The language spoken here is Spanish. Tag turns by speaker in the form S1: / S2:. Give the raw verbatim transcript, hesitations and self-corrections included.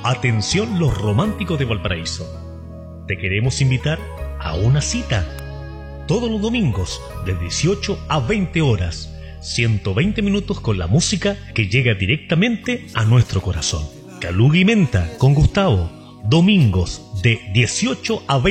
S1: Atención los románticos de Valparaíso. Te queremos invitar a una cita. Todos los domingos, de dieciocho a veinte horas. ciento veinte minutos con la música que llega directamente a nuestro corazón. Caluga y Menta con Gustavo. Domingos, de dieciocho a veinte.